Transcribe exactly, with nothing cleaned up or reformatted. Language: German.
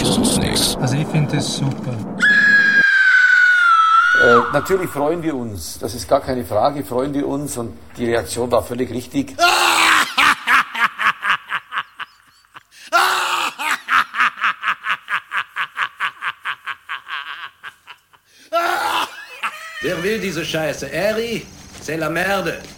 ist uns nichts. Also ich finde es super. Äh, natürlich freuen wir uns, das ist gar keine Frage, freuen wir uns und die Reaktion war völlig richtig. Wer will diese Scheiße? Eri, c'est la merde.